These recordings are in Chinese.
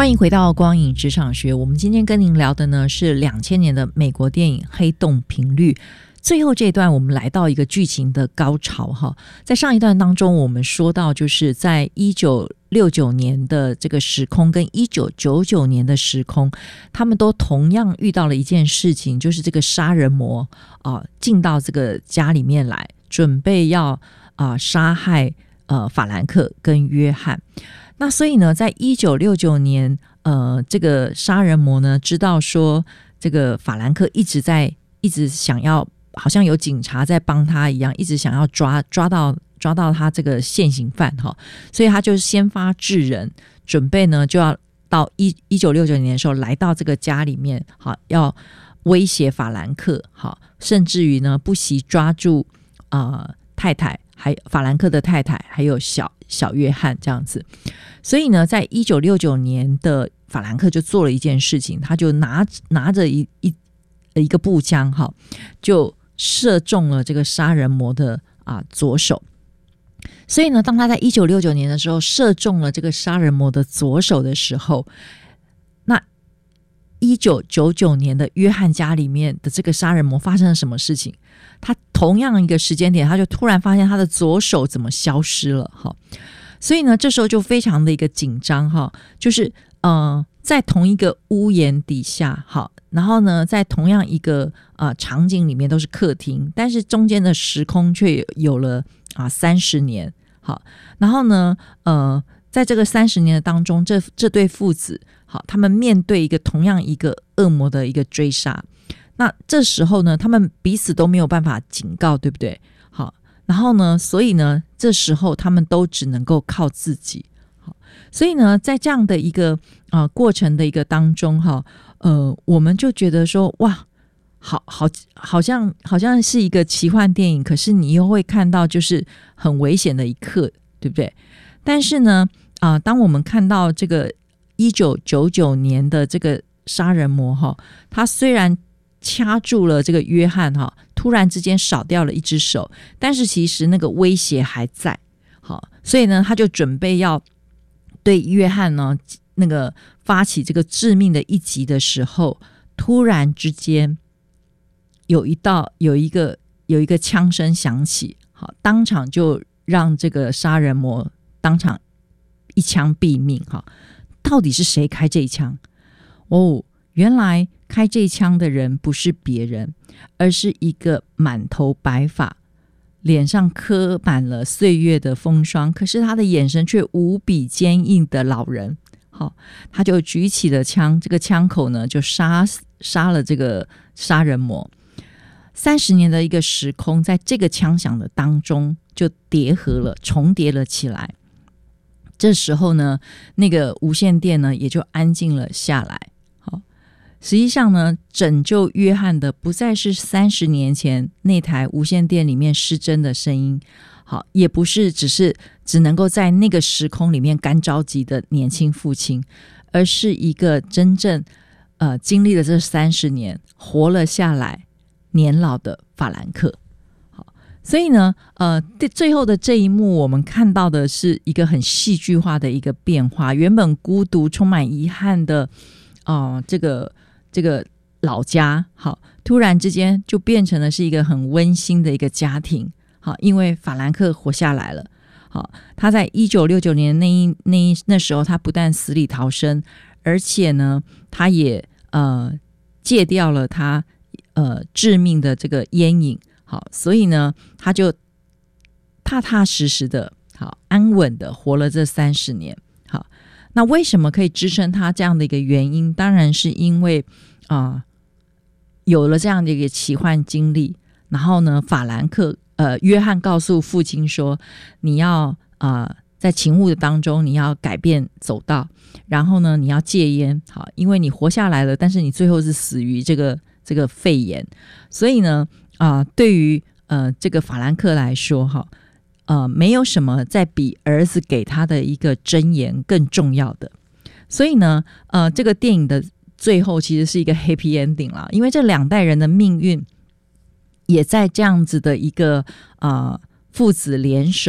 欢迎回到光影职场学，我们今天跟您聊的呢是2000年的美国电影《黑洞频率》。最后这一段我们来到一个剧情的高潮哈，在上一段当中我们说到，就是在1969年的这个时空跟1999年的时空，他们都同样遇到了一件事情，就是这个杀人魔进到这个家里面来，准备要杀害法兰克跟约翰。那所以呢，在1969年这个杀人魔呢知道说这个法兰克一直想要，好像有警察在帮他一样，一直想要抓到他这个现行犯哈，所以他就先发制人，准备呢就要到1969年的时候来到这个家里面，好，要威胁法兰克，好，甚至于呢不惜抓住太太，还法兰克的太太，还有小约翰这样子。所以呢，在1969年的法兰克就做了一件事情，他就拿着一个步枪，哈，就射中了这个杀人魔的左手。所以呢，当他在1969年的时候射中了这个杀人魔的左手的时候，那1999年的约翰家里面的这个杀人魔发生了什么事情？他同样一个时间点，他就突然发现他的左手怎么消失了哈。所以呢，这时候就非常的一个紧张哈，就是在同一个屋檐底下，好，然后呢，在同样一个场景里面都是客厅，但是中间的时空却有了30年，好，然后呢，在这个30年的当中，这对父子，好，他们面对同样一个恶魔的一个追杀，那这时候呢，他们彼此都没有办法警告，对不对？好，然后呢，所以呢，这时候他们都只能够靠自己。好，所以呢，在这样的一个过程的一个当中哈，我们就觉得说，哇，好像是一个奇幻电影，可是你又会看到就是很危险的一刻，对不对？但是呢，当我们看到这个1999年的这个杀人魔哈，他虽然掐住了这个约翰哈，突然之间少掉了一只手，但是其实那个威胁还在。好，所以呢，他就准备要对约翰呢那个发起这个致命的一击的时候，突然之间有一个枪声响起，好，当场就让这个杀人魔当场一枪毙命哈。到底是谁开这一枪？原来开这一枪的人不是别人，而是一个满头白发，脸上刻满了岁月的风霜，可是他的眼神却无比坚硬的老人。好，他就举起了枪，这个枪口呢就杀了这个杀人魔。30年的一个时空，在这个枪响的当中就重叠了起来。这时候呢，那个无线电呢也就安静了下来。好，实际上呢，拯救约翰的不再是30年前那台无线电里面失真的声音，好，也不是只能够在那个时空里面干着急的年轻父亲，而是一个真正经历了这30年活了下来年老的法兰克。好，所以呢最后的这一幕我们看到的是一个很戏剧化的一个变化，原本孤独充满遗憾的这个老家，好，突然之间就变成了是一个很温馨的一个家庭。好，因为法兰克活下来了。好，他在1969年那时候，他不但死里逃生，而且呢，他也戒掉了他致命的这个烟瘾。好，所以呢，他就踏踏实实的，好，安稳的活了这30年。好，那为什么可以支撑他这样的一个原因？当然是因为有了这样的一个奇幻经历，然后呢，约翰告诉父亲说，你要在勤务的当中你要改变走道，然后呢你要戒烟，好，因为你活下来了，但是你最后是死于这个肺炎。所以呢对于这个法兰克来说没有什么在比儿子给他的一个箴言更重要的。所以呢这个电影的最后其实是一个 happy ending 啦，因为这2代人的命运也在这样子的一个父子联手，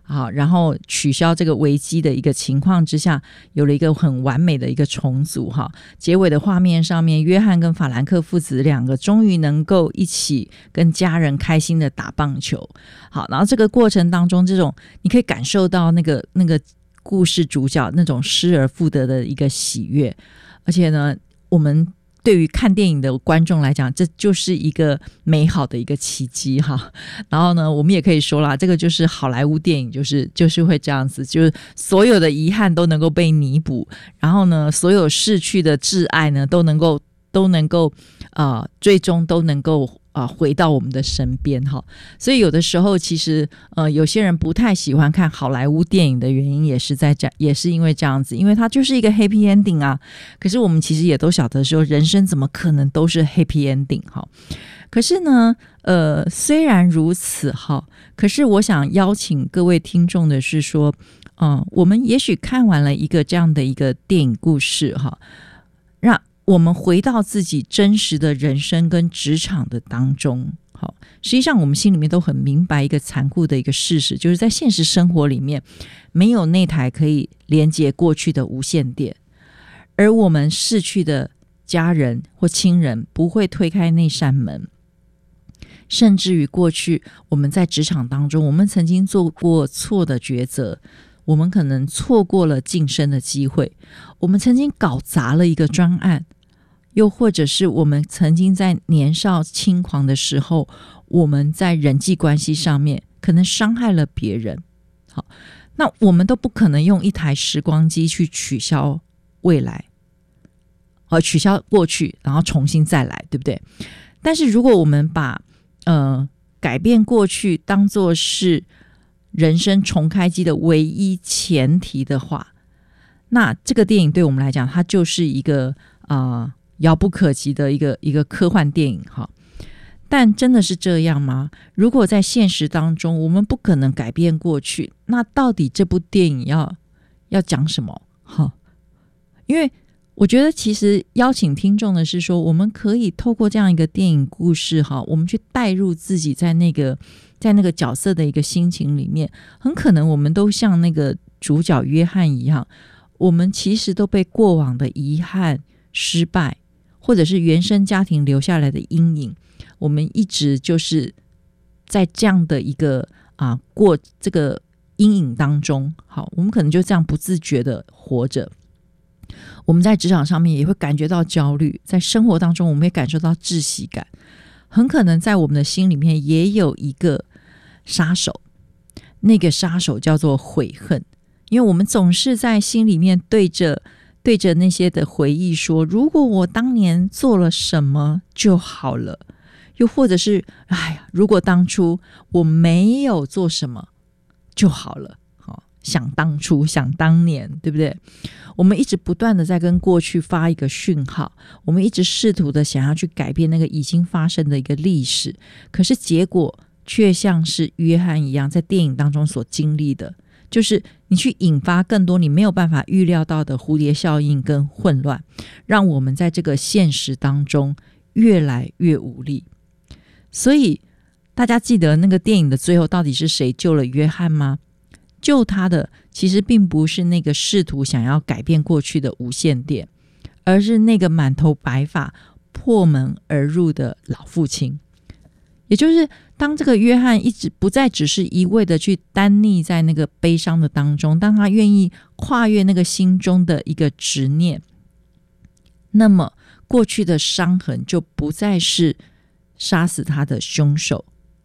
好，然后取消这个危机的一个情况之下，有了一个很完美的一个重组哈。结尾的画面上面，约翰跟法兰克父子两个终于能够一起跟家人开心的打棒球。好，然后这个过程当中，这种你可以感受到那个故事主角那种失而复得的一个喜悦，而且呢，我们对于看电影的观众来讲，这就是一个美好的一个奇迹哈。然后呢，我们也可以说啦，这个就是好莱坞电影，就是会这样子，就是所有的遗憾都能够被弥补，然后呢，所有逝去的挚爱呢，都能够最终都能够回到我们的身边哈。所以有的时候其实有些人不太喜欢看好莱坞电影的原因也是因为这样子，因为它就是一个 happy ending 啊。可是我们其实也都晓得说，人生怎么可能都是 happy ending 哈。可是呢虽然如此哈，可是我想邀请各位听众的是说我们也许看完了一个这样的一个电影故事哈，让我们回到自己真实的人生跟职场的当中。好，实际上我们心里面都很明白一个残酷的一个事实，就是在现实生活里面没有那台可以连接过去的无线电，而我们逝去的家人或亲人不会推开那扇门。甚至于过去我们在职场当中，我们曾经做过错的抉择，我们可能错过了晋升的机会，我们曾经搞砸了一个专案，又或者是我们曾经在年少轻狂的时候，我们在人际关系上面可能伤害了别人。好，那我们都不可能用一台时光机去取消未来，取消过去，然后重新再来，对不对？但是如果我们把改变过去当作是人生重开机的唯一前提的话，那这个电影对我们来讲，它就是一个遥不可及的一个科幻电影哈。但真的是这样吗？如果在现实当中我们不可能改变过去，那到底这部电影要讲什么？因为我觉得其实邀请听众的是说，我们可以透过这样一个电影故事我们去带入自己在那个角色的一个心情里面，很可能我们都像那个主角约翰一样，我们其实都被过往的遗憾、失败或者是原生家庭留下来的阴影，我们一直就是在这样的一个过这个阴影当中。好，我们可能就这样不自觉的活着。我们在职场上面也会感觉到焦虑，在生活当中我们会感受到窒息感，很可能在我们的心里面也有一个杀手，那个杀手叫做悔恨。因为我们总是在心里面对着那些的回忆说，如果我当年做了什么就好了，又或者是如果当初我没有做什么就好了，想当初想当年，对不对？我们一直不断的在跟过去发一个讯号，我们一直试图的想要去改变那个已经发生的一个历史，可是结果却像是约翰一样在电影当中所经历的，就是你去引发更多你没有办法预料到的蝴蝶效应跟混乱，让我们在这个现实当中越来越无力。所以大家记得那个电影的最后到底是谁救了约翰吗？救他的其实并不是那个试图想要改变过去的无线电，而是那个满头白发破门而入的老父亲。也就是当这个约翰一直不再只是一味的去单溺在那个悲伤的当中，当他愿意跨越那个心中的一个执念，那么过去的伤痕就不再是杀死他的凶手。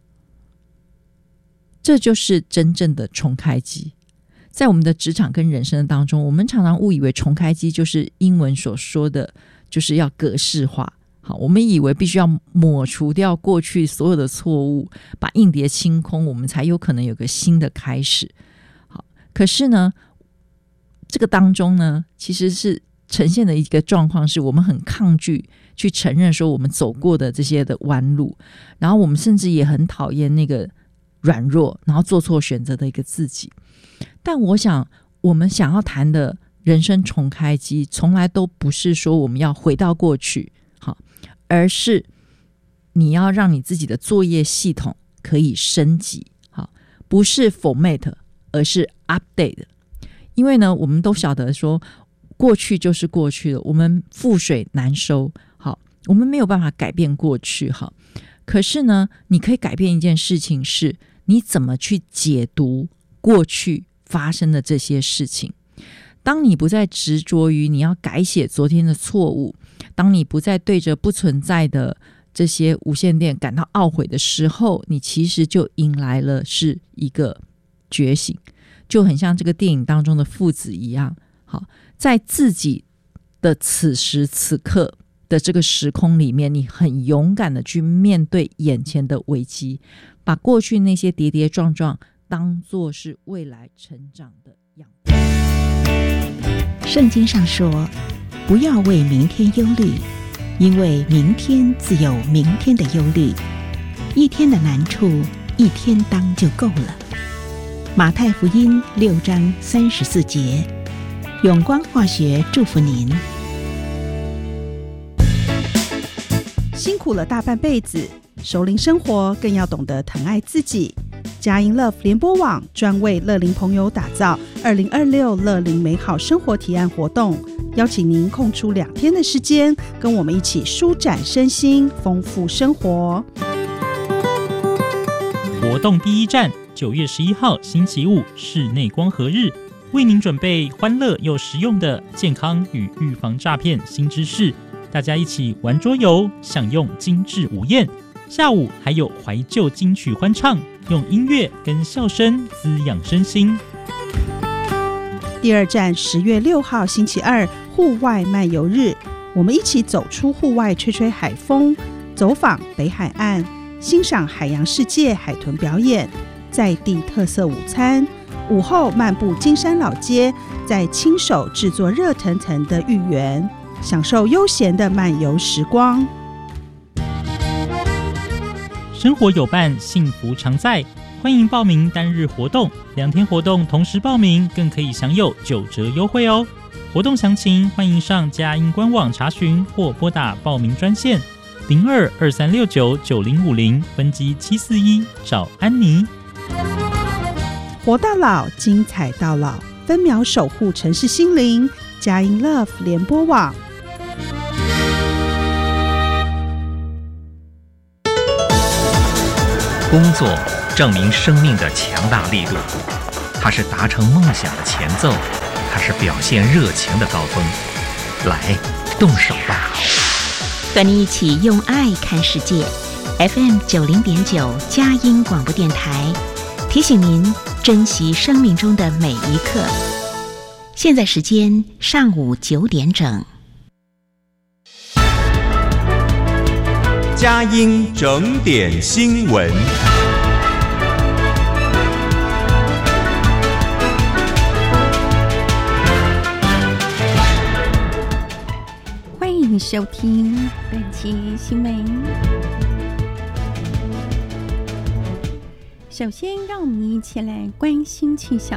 这就是真正的重开机。在我们的职场跟人生当中，我们常常误以为重开机就是英文所说的就是要格式化。好，我们以为必须要抹除掉过去所有的错误，把硬碟清空，我们才有可能有个新的开始。好，可是呢，这个当中呢，其实是呈现的一个状况是，我们很抗拒去承认说我们走过的这些的弯路，然后我们甚至也很讨厌那个软弱然后做错选择的一个自己。但我想我们想要谈的人生重开机，从来都不是说我们要回到过去，好，而是你要让你自己的作业系统可以升级。好，不是 format， 而是 update 的。因为呢，我们都晓得说过去就是过去了，我们覆水难收，好，我们没有办法改变过去，好，可是呢，你可以改变一件事情，是你怎么去解读过去发生的这些事情。当你不再执着于你要改写昨天的错误，当你不再对着不存在的这些无线电感到懊悔的时候，你其实就迎来了是一个觉醒，就很像这个电影当中的父子一样，好，在自己的此时此刻的这个时空里面，你很勇敢的去面对眼前的危机，把过去那些跌跌撞撞当作是未来成长的样子。 圣经上说，不要为明天忧虑，因为明天自有明天的忧虑，一天的难处一天当就够了。马太福音6章34节，永光化学祝福您。 辛苦了大半辈子，熟龄生活更要懂得疼爱自己。佳音 Love 联播网专为乐龄朋友打造2026乐龄美好生活提案活动，邀请您空出2天的时间，跟我们一起舒展身心，丰富生活。 活动第一站，9月11号星期五室内光合日，为您准备欢乐又实用的健康与预防诈骗新知识，大家一起玩桌游，享用精致午宴。下午还有怀旧金曲欢唱，用音乐跟笑声滋养身心。 第二站10月6号星期二户外漫游日，我们一起走出户外，吹吹海风，走访北海岸，欣赏海洋世界海豚表演，在地特色午餐，午后漫步金山老街，再亲手制作热腾腾的芋圆，享受悠闲的漫游时光。 生活有伴，幸福常在。欢迎报名单日活动，2天活动同时报名，更可以享有9折优惠哦。活动详情欢迎上佳音官网查询，或拨打报名专线0223699050分机741找安妮。 活到老，精彩到老，分秒守护城市心灵。佳音 Love 联播网。 工作证明生命的强大力度，它是达成梦想的前奏，它是表现热情的高峰。来，动手吧！ 和你一起用爱看世界。FM 90.9佳音广播电台提醒您珍惜生命中的每一刻。现在时间上午9点整。 佳音整点新闻。 欢迎收听本期新闻。首先，让我们一起来关心气象。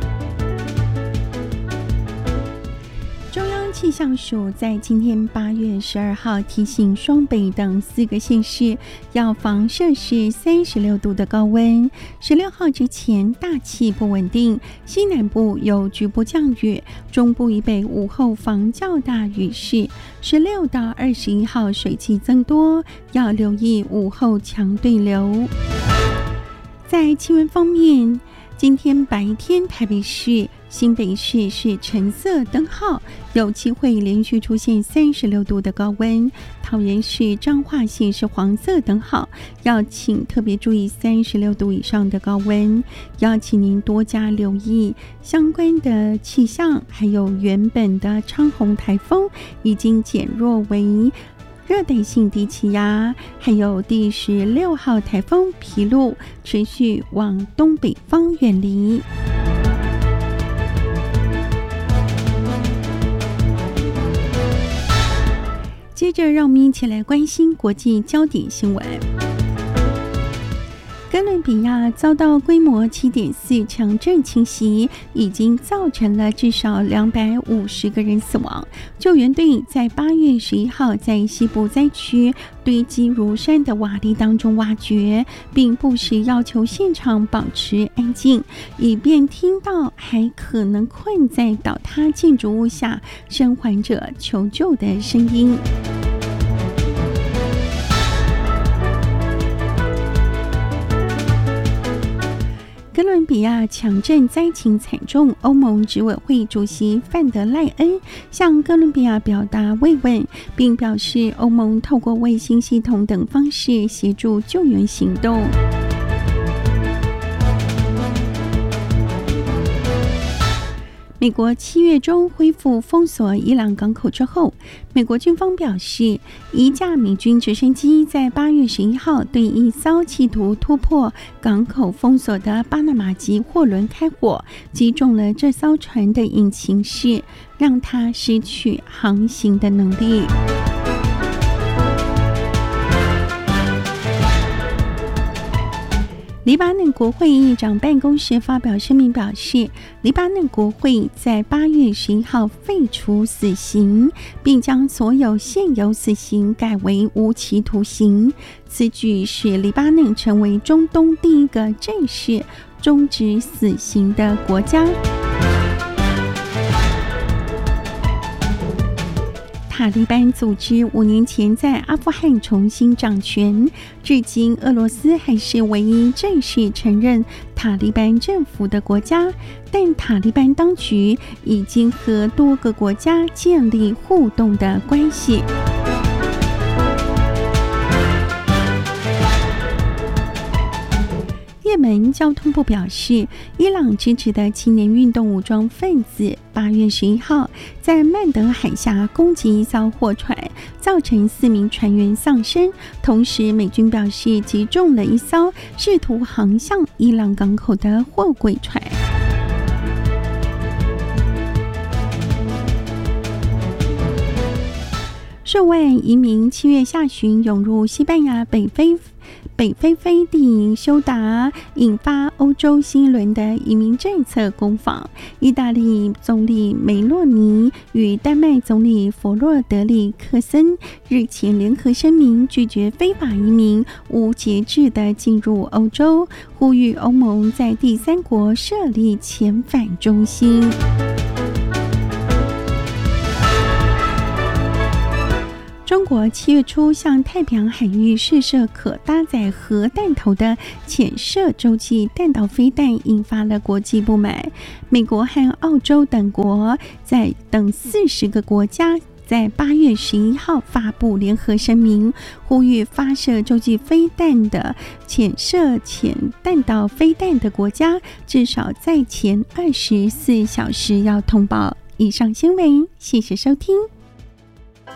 中央气象署在今天8月12号提醒双北等4个县市要防摄氏36度的高温。16号之前大气不稳定，西南部有局部降雨，中部以北午后防较大雨势。16到21号水汽增多，要留意午后强对流。在气温方面，今天白天台北市、新北市是橙色灯号，有机会连续出现36度的高温。桃园市、彰化县是黄色灯号，要请特别注意36度以上的高温，要请您多加留意相关的气象，还有原本的昌洪台风已经减弱为热带性低气压，还有第16号台风皮鹿持续往东北方远离。接着让我们一起来关心国际焦点新闻。 哥伦比亚遭到规模 7.4 强震侵袭，已经造成了至少250个人死亡。救援队在8月11号在西部灾区堆积如山的瓦砾当中挖掘，并不时要求现场保持安静，以便听到还可能困在倒塌建筑物下生还者求救的声音。哥伦比亚强震灾情惨重，欧盟执委会主席范德赖恩向哥伦比亚表达慰问，并表示欧盟透过卫星系统等方式协助救援行动。美国7月中恢复封锁伊朗港口之后，美国军方表示，一架美军直升机在8月11号对一艘企图突破港口封锁的巴拿马籍货轮开火，击中了这艘船的引擎室，让它失去航行的能力。黎巴嫩国会议长办公室发表声明表示，黎巴嫩国会在8月11号废除死刑，并将所有现有死刑改为无期徒刑。此举使黎巴嫩成为中东第一个正式终止死刑的国家。塔利班组织5年前在阿富汗重新掌权，至今俄罗斯还是唯一正式承认塔利班政府的国家，但塔利班当局已经和多个国家建立互动的关系。也门交通部表示，伊朗支持的青年运动武装分子8月11号在曼德海峡攻击一艘货船，造成4名船员丧生。同时，美军表示击中了一艘试图航向伊朗港口的货柜船。数万移民7月下旬涌入西班牙北非菲地营休达，引发欧洲新一轮的移民政策攻防。意大利总理梅洛尼与丹麦总理弗洛德里克森日前联合声明，拒绝非法移民无节制地进入欧洲，呼吁欧盟在第三国设立遣返中心。中国7月初向太平洋海域试射可搭载核弹头的潜射洲际弹道飞弹，引发了国际不满。美国和澳洲等40个国家在8月11号发布联合声明，呼吁发射洲际飞弹的潜射潜弹道飞弹的国家至少在前24小时要通报。以上新闻，谢谢收听。